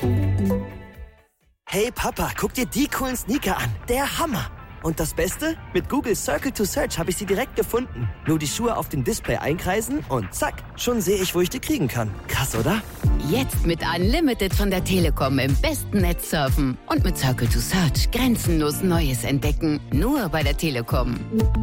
Hey Papa, guck dir die coolen Sneaker an. Der Hammer. Und das Beste? Mit Google Circle to Search habe ich sie direkt gefunden. Nur die Schuhe auf dem Display einkreisen und zack, schon sehe ich, wo ich die kriegen kann. Krass, oder? Jetzt mit Unlimited von der Telekom im besten Netz surfen. Und mit Circle to Search grenzenlos Neues entdecken. Nur bei der Telekom.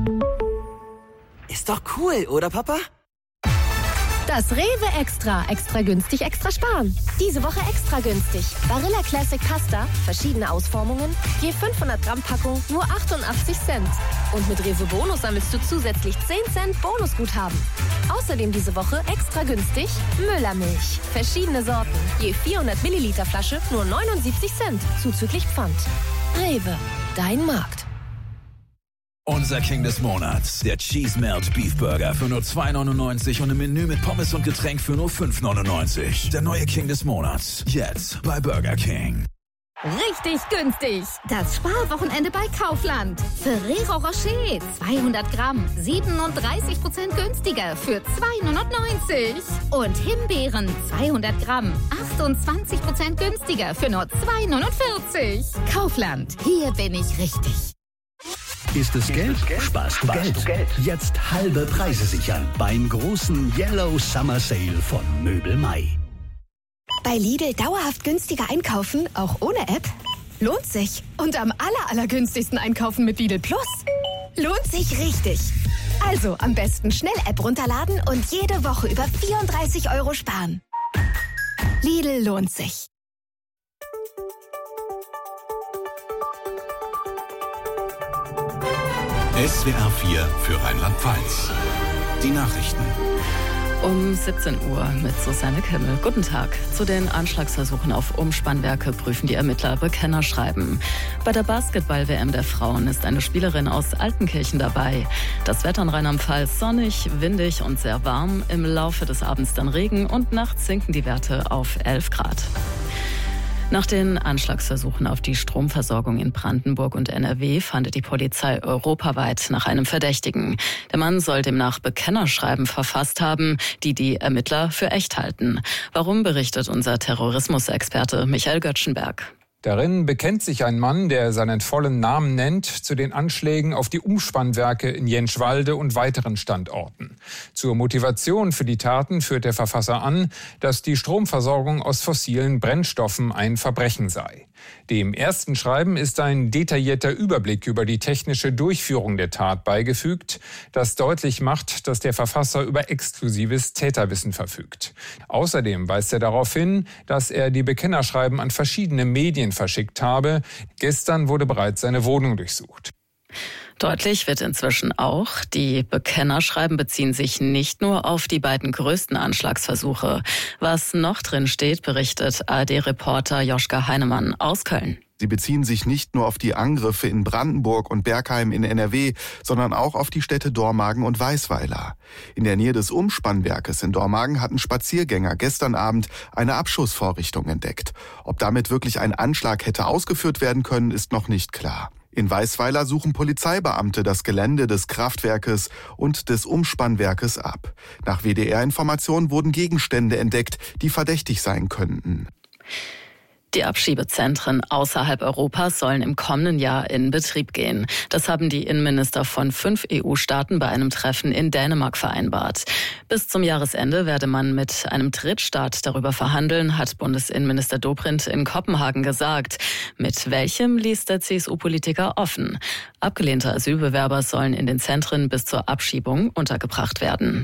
Ist doch cool, oder Papa? Das Rewe Extra. Extra günstig, extra sparen. Diese Woche extra günstig. Barilla Classic Pasta, verschiedene Ausformungen, je 500 Gramm Packung, nur 88 Cent. Und mit Rewe Bonus sammelst du zusätzlich 10 Cent Bonusguthaben. Außerdem diese Woche extra günstig Müllermilch. Verschiedene Sorten, je 400 Milliliter Flasche, nur 79 Cent, zuzüglich Pfand. Rewe, dein Markt. Unser King des Monats, der Cheese Melt Beef Burger für nur 2,99 und im Menü mit Pommes und Getränk für nur 5,99. Der neue King des Monats, jetzt bei Burger King. Richtig günstig. Das Sparwochenende bei Kaufland. Ferrero Rocher, 200 Gramm, 37% günstiger für 2,99. Und Himbeeren, 200 Gramm, 28% günstiger für nur 2,49. Kaufland, hier bin ich richtig. Ist es Geld? Sparst du Geld. Jetzt halbe Preise sichern beim großen Yellow Summer Sale von Möbel Mai. Bei Lidl dauerhaft günstiger einkaufen, auch ohne App? Lohnt sich. Und am allergünstigsten einkaufen mit Lidl Plus? Lohnt sich richtig. Also am besten schnell App runterladen und jede Woche über 34 € sparen. Lidl lohnt sich. SWR 4 für Rheinland-Pfalz. Die Nachrichten. Um 17 Uhr mit Susanne Kimmel. Guten Tag. Zu den Anschlagsversuchen auf Umspannwerke prüfen die Ermittler Bekennerschreiben. Bei der Basketball-WM der Frauen ist eine Spielerin aus Altenkirchen dabei. Das Wetter in Rheinland-Pfalz sonnig, windig und sehr warm. Im Laufe des Abends dann Regen und nachts sinken die Werte auf 11 Grad. Nach den Anschlagsversuchen auf die Stromversorgung in Brandenburg und NRW fahndet die Polizei europaweit nach einem Verdächtigen. Der Mann soll demnach Bekennerschreiben verfasst haben, die die Ermittler für echt halten. Warum, berichtet unser Terrorismusexperte Michael Göttschenberg. Darin bekennt sich ein Mann, der seinen vollen Namen nennt, zu den Anschlägen auf die Umspannwerke in Jentschwalde und weiteren Standorten. Zur Motivation für die Taten führt der Verfasser an, dass die Stromversorgung aus fossilen Brennstoffen ein Verbrechen sei. Dem ersten Schreiben ist ein detaillierter Überblick über die technische Durchführung der Tat beigefügt, das deutlich macht, dass der Verfasser über exklusives Täterwissen verfügt. Außerdem weist er darauf hin, dass er die Bekennerschreiben an verschiedene Medien verschickt habe. Gestern wurde bereits seine Wohnung durchsucht. Deutlich wird inzwischen auch, die Bekennerschreiben beziehen sich nicht nur auf die beiden größten Anschlagsversuche. Was noch drin steht, berichtet ARD-Reporter Joschka Heinemann aus Köln. Sie beziehen sich nicht nur auf die Angriffe in Brandenburg und Bergheim in NRW, sondern auch auf die Städte Dormagen und Weißweiler. In der Nähe des Umspannwerkes in Dormagen hatten Spaziergänger gestern Abend eine Abschussvorrichtung entdeckt. Ob damit wirklich ein Anschlag hätte ausgeführt werden können, ist noch nicht klar. In Weißweiler suchen Polizeibeamte das Gelände des Kraftwerkes und des Umspannwerkes ab. Nach WDR-Informationen wurden Gegenstände entdeckt, die verdächtig sein könnten. Die Abschiebezentren außerhalb Europas sollen im kommenden Jahr in Betrieb gehen. Das haben die Innenminister von 5 EU-Staaten bei einem Treffen in Dänemark vereinbart. Bis zum Jahresende werde man mit einem Drittstaat darüber verhandeln, hat Bundesinnenminister Dobrindt in Kopenhagen gesagt. Mit welchem ließ der CSU-Politiker offen. Abgelehnte Asylbewerber sollen in den Zentren bis zur Abschiebung untergebracht werden.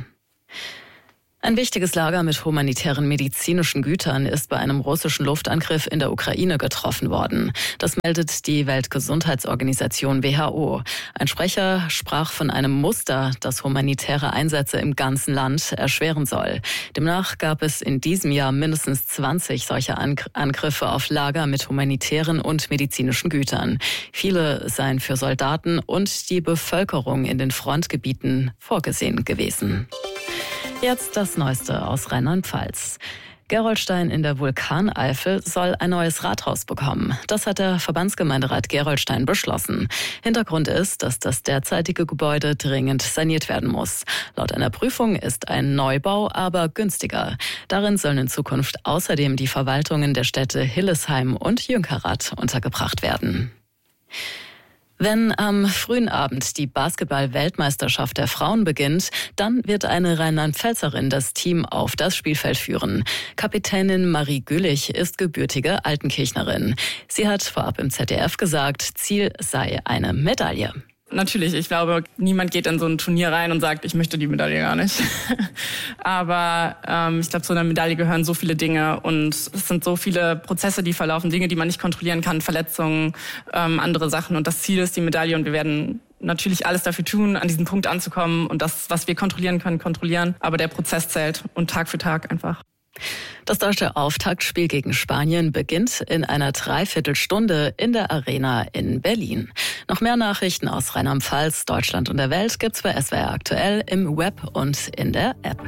Ein wichtiges Lager mit humanitären medizinischen Gütern ist bei einem russischen Luftangriff in der Ukraine getroffen worden. Das meldet die Weltgesundheitsorganisation WHO. Ein Sprecher sprach von einem Muster, das humanitäre Einsätze im ganzen Land erschweren soll. Demnach gab es in diesem Jahr mindestens 20 solcher Angriffe auf Lager mit humanitären und medizinischen Gütern. Viele seien für Soldaten und die Bevölkerung in den Frontgebieten vorgesehen gewesen. Jetzt das Neueste aus Rheinland-Pfalz. Gerolstein in der Vulkaneifel soll ein neues Rathaus bekommen. Das hat der Verbandsgemeinderat Gerolstein beschlossen. Hintergrund ist, dass das derzeitige Gebäude dringend saniert werden muss. Laut einer Prüfung ist ein Neubau aber günstiger. Darin sollen in Zukunft außerdem die Verwaltungen der Städte Hillesheim und Jünkerath untergebracht werden. Wenn am frühen Abend die Basketball-Weltmeisterschaft der Frauen beginnt, dann wird eine Rheinland-Pfälzerin das Team auf das Spielfeld führen. Kapitänin Marie Gülich ist gebürtige Altenkirchnerin. Sie hat vorab im ZDF gesagt, Ziel sei eine Medaille. Natürlich, ich glaube, niemand geht in so ein Turnier rein und sagt, ich möchte die Medaille gar nicht. Aber ich glaube, zu einer Medaille gehören so viele Dinge und es sind so viele Prozesse, die verlaufen, Dinge, die man nicht kontrollieren kann, Verletzungen, andere Sachen. Und das Ziel ist die Medaille und wir werden natürlich alles dafür tun, an diesen Punkt anzukommen und das, was wir kontrollieren können, kontrollieren. Aber der Prozess zählt und Tag für Tag einfach. Das deutsche Auftaktspiel gegen Spanien beginnt in einer Dreiviertelstunde in der Arena in Berlin. Noch mehr Nachrichten aus Rheinland-Pfalz, Deutschland und der Welt gibt's bei SWR aktuell im Web und in der App.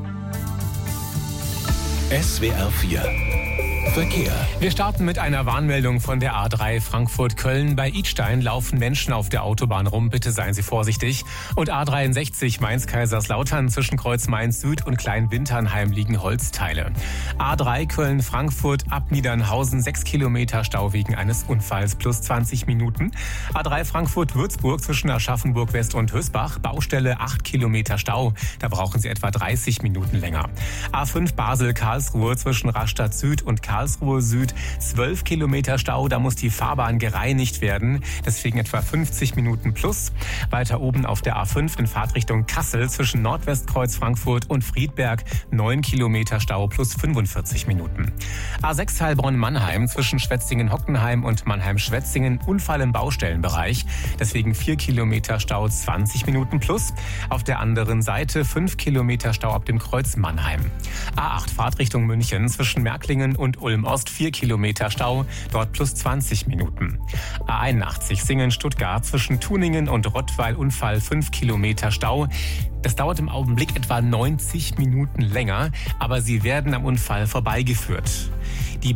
SWR 4 Verkehr. Wir starten mit einer Warnmeldung von der A3 Frankfurt-Köln. Bei Idstein laufen Menschen auf der Autobahn rum. Bitte seien Sie vorsichtig. Und A63 Mainz-Kaiserslautern zwischen Kreuz Mainz-Süd und Klein-Winternheim liegen Holzteile. A3 Köln-Frankfurt ab Niedernhausen 6 Kilometer Stau wegen eines Unfalls plus 20 Minuten. A3 Frankfurt-Würzburg zwischen Aschaffenburg-West und Hösbach. Baustelle 8 Kilometer Stau. Da brauchen Sie etwa 30 Minuten länger. A5 Basel-Karlsruhe zwischen Rastatt-Süd und Karlsruhe Süd 12 Kilometer Stau, da muss die Fahrbahn gereinigt werden, deswegen etwa 50 Minuten plus. Weiter oben auf der A5 in Fahrtrichtung Kassel zwischen Nordwestkreuz Frankfurt und Friedberg 9 Kilometer Stau plus 45 Minuten. A6 Heilbronn-Mannheim zwischen Schwetzingen-Hockenheim und Mannheim-Schwetzingen Unfall im Baustellenbereich, deswegen 4 Kilometer Stau 20 Minuten plus. Auf der anderen Seite 5 Kilometer Stau ab dem Kreuz Mannheim. A8 Fahrtrichtung München zwischen Märklingen und Ulm-Ost 4 Kilometer Stau, dort plus 20 Minuten. A81 Singen-Stuttgart zwischen Tuningen und Rottweil Unfall 5 Kilometer Stau. Das dauert im Augenblick etwa 90 Minuten länger, aber Sie werden am Unfall vorbeigeführt. Die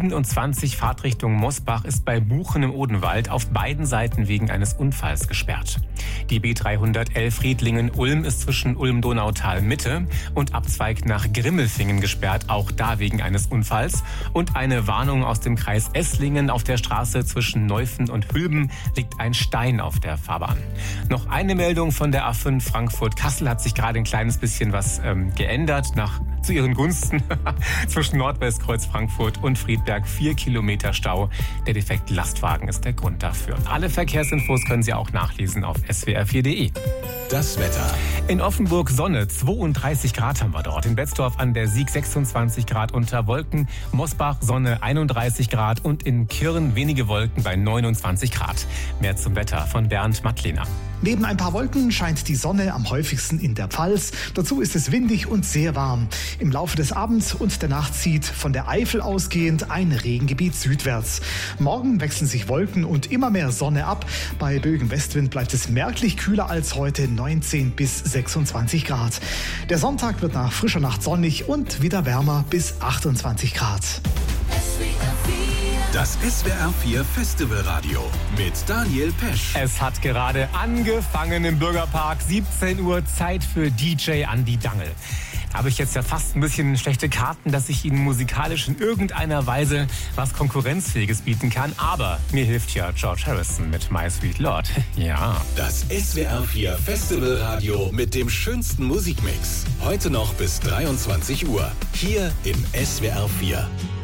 B27 Fahrtrichtung Mosbach ist bei Buchen im Odenwald auf beiden Seiten wegen eines Unfalls gesperrt. Die B311 Riedlingen-Ulm ist zwischen Ulm-Donautal-Mitte und abzweigt nach Grimmelfingen gesperrt, auch da wegen eines Unfalls. Und eine Warnung aus dem Kreis Esslingen: auf der Straße zwischen Neuffen und Hülben liegt ein Stein auf der Fahrbahn. Noch eine Meldung von der A5 Frankfurt-Kassel, hat sich gerade ein kleines bisschen was geändert, zu ihren Gunsten. Zwischen Nordwestkreuz Frankfurt und Friedberg 4 Kilometer Stau. Der defekte Lastwagen ist der Grund dafür. Alle Verkehrsinfos können Sie auch nachlesen auf swr4.de. Das Wetter. In Offenburg Sonne, 32 Grad haben wir dort. In Betzdorf an der Sieg 26 Grad unter Wolken. Mosbach Sonne 31 Grad und in Kirn wenige Wolken bei 29 Grad. Mehr zum Wetter von Bernd Mattlehner. Neben ein paar Wolken scheint die Sonne am häufigsten in der Pfalz. Dazu ist es windig und sehr warm. Im Laufe des Abends und der Nacht zieht von der Eifel ausgehend ein Regengebiet südwärts. Morgen wechseln sich Wolken und immer mehr Sonne ab. Bei böigem Westwind bleibt es merklich kühler als heute, 19 bis 26 Grad. Der Sonntag wird nach frischer Nacht sonnig und wieder wärmer bis 28 Grad. Das SWR 4 Festivalradio mit Daniel Pesch. Es hat gerade angefangen im Bürgerpark. 17 Uhr, Zeit für DJ Andi Dangl. Da habe ich jetzt ja fast ein bisschen schlechte Karten, dass ich Ihnen musikalisch in irgendeiner Weise was Konkurrenzfähiges bieten kann. Aber mir hilft ja George Harrison mit My Sweet Lord. Ja. Das SWR 4 Festivalradio mit dem schönsten Musikmix. Heute noch bis 23 Uhr. Hier im SWR 4.